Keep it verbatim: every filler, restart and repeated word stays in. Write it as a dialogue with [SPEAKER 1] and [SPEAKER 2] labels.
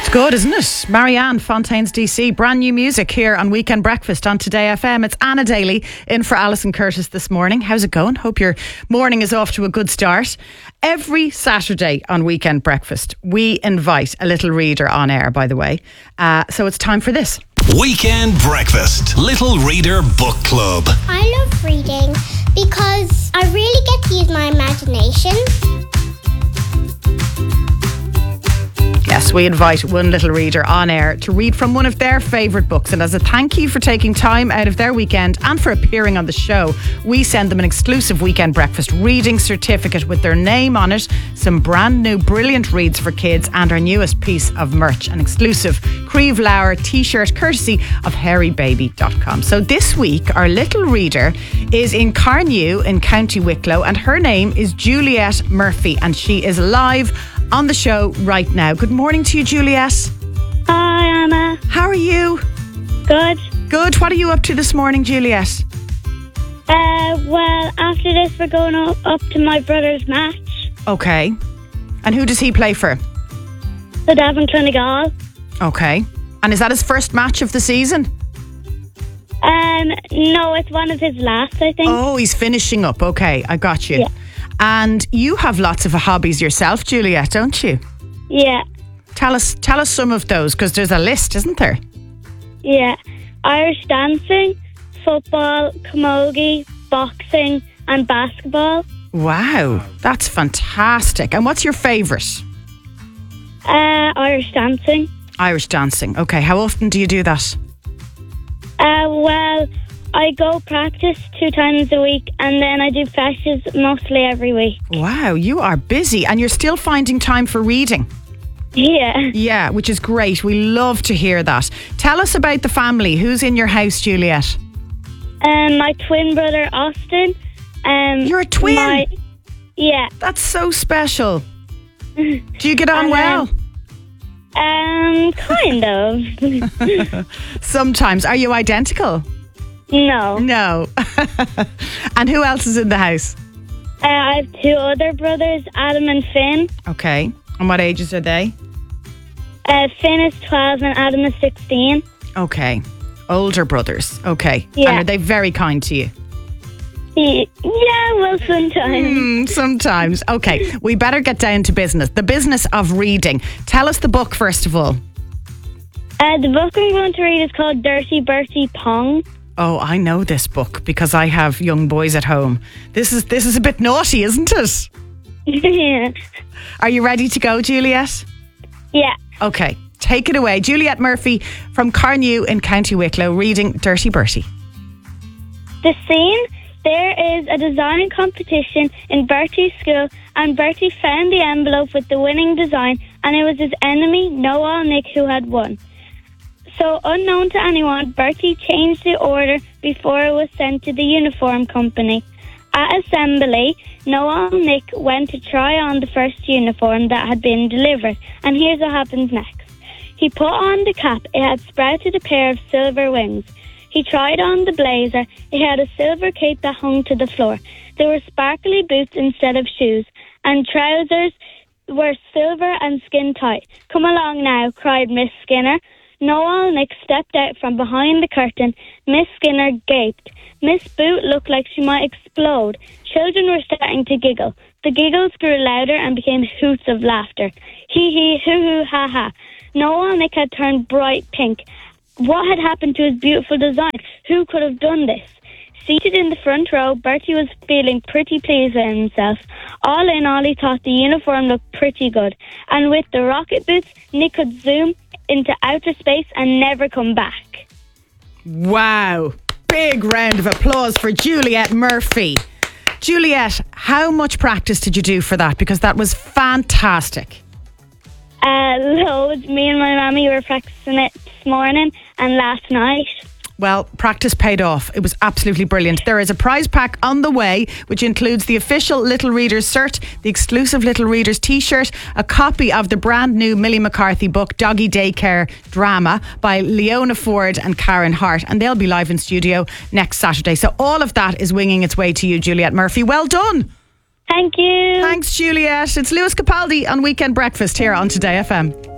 [SPEAKER 1] Good, isn't it? Marianne Fontaine's D C, brand new music here on Weekend Breakfast on Today F M. It's Anna Daly in for Alison Curtis this morning. How's it going? Hope your morning is off to a good start. Every Saturday on Weekend Breakfast, we invite a little reader on air, by the way. Uh, so it's time for this.
[SPEAKER 2] Weekend Breakfast, Little Reader Book Club.
[SPEAKER 3] I love reading because I really get to use my imagination.
[SPEAKER 1] Yes, we invite one little reader on air to read from one of their favourite books. And as a thank you for taking time out of their weekend and for appearing on the show, we send them an exclusive Weekend Breakfast reading certificate with their name on it, some brand new brilliant reads for kids, and our newest piece of merch, an exclusive Creve Lauer t-shirt courtesy of hairy baby dot com. So this week, our little reader is in Carnew in County Wicklow, and her name is Juliet Murphy, and she is live on the show right now. Good morning to you, Juliet.
[SPEAKER 4] Hi, Anna.
[SPEAKER 1] How are you?
[SPEAKER 4] Good.
[SPEAKER 1] Good. What are you up to this morning, Juliet?
[SPEAKER 4] Uh, well, after this, we're going up, up to my brother's match.
[SPEAKER 1] Okay. And who does he play for?
[SPEAKER 4] The Devon Clinigal.
[SPEAKER 1] Okay. And is that his first match of the season?
[SPEAKER 4] Um, no, it's one of his last, I think.
[SPEAKER 1] Oh, he's finishing up. Okay, I got you.
[SPEAKER 4] Yeah.
[SPEAKER 1] And you have lots of hobbies yourself, Juliet, don't you?
[SPEAKER 4] Yeah.
[SPEAKER 1] Tell us, tell us some of those, because there's a list, isn't there?
[SPEAKER 4] Yeah. Irish dancing, football, camogie, boxing, and basketball.
[SPEAKER 1] Wow, that's fantastic. And what's your favourite?
[SPEAKER 4] Uh, Irish dancing.
[SPEAKER 1] Irish dancing. Okay, how often do you do that?
[SPEAKER 4] Uh, well, I go practice two times a week, and then I do flashes mostly every week.
[SPEAKER 1] Wow, you are busy, and you're still finding time for reading.
[SPEAKER 4] Yeah.
[SPEAKER 1] Yeah, which is great. We love to hear that. Tell us about the family. Who's in your house, Juliet?
[SPEAKER 4] Um, my twin brother, Austin. Um,
[SPEAKER 1] You're a twin?
[SPEAKER 4] My, yeah.
[SPEAKER 1] That's so special. Do you get on
[SPEAKER 4] And,
[SPEAKER 1] well?
[SPEAKER 4] Um, kind of.
[SPEAKER 1] Sometimes. Are you identical?
[SPEAKER 4] No.
[SPEAKER 1] No. And who else is in the house?
[SPEAKER 4] Uh, I have two other brothers, Adam and Finn.
[SPEAKER 1] Okay. And what ages are they?
[SPEAKER 4] Uh, Finn is twelve and Adam is sixteen.
[SPEAKER 1] Okay. Older brothers. Okay.
[SPEAKER 4] Yeah.
[SPEAKER 1] And are they very kind to you?
[SPEAKER 4] Yeah, well, sometimes.
[SPEAKER 1] Mm, sometimes. Okay. We better get down to business. The business of reading. Tell us the book, first of all.
[SPEAKER 4] Uh, the book I'm going to read is called Dirty Bertie Pong.
[SPEAKER 1] Oh, I know this book because I have young boys at home. This is this is a bit naughty, isn't it?
[SPEAKER 4] Yeah.
[SPEAKER 1] Are you ready to go, Juliet?
[SPEAKER 4] Yeah.
[SPEAKER 1] Okay, take it away. Juliet Murphy from Carnew in County Wicklow reading Dirty Bertie.
[SPEAKER 4] The scene, there is a design competition in Bertie's school, and Bertie found the envelope with the winning design, and it was his enemy, Noel Nick, who had won. So, unknown to anyone, Bertie changed the order before it was sent to the uniform company. At assembly, Noel Nick went to try on the first uniform that had been delivered, and here's what happens next. He put on the cap. It had sprouted a pair of silver wings. He tried on the blazer. It had a silver cape that hung to the floor. There were sparkly boots instead of shoes, and trousers were silver and skin tight. Come along now, cried Miss Skinner. Noel Nick stepped out from behind the curtain. Miss Skinner gaped. Miss Boot looked like she might explode. Children were starting to giggle. The giggles grew louder and became hoots of laughter. Hee hee, hoo hoo, ha ha. Noel Nick had turned bright pink. What had happened to his beautiful design? Who could have done this? Seated in the front row, Bertie was feeling pretty pleased with himself. All in all, he thought the uniform looked pretty good. And with the rocket boots, Nick could zoom into outer space and never come back.
[SPEAKER 1] Wow. Big round of applause for Juliet Murphy. Juliet, how much practice did you do for that? Because that was fantastic.
[SPEAKER 4] Uh, loads. Me and my mammy were practicing it this morning and last night.
[SPEAKER 1] Well, practice paid off. It was absolutely brilliant. There is a prize pack on the way, which includes the official Little Readers cert, the exclusive Little Readers t-shirt, a copy of the brand new Millie McCarthy book, Doggy Daycare Drama, by Leona Ford and Karen Hart. And they'll be live in studio next Saturday. So all of that is winging its way to you, Juliet Murphy. Well done.
[SPEAKER 4] Thank you.
[SPEAKER 1] Thanks, Juliet. It's Lewis Capaldi on Weekend Breakfast here on Today F M.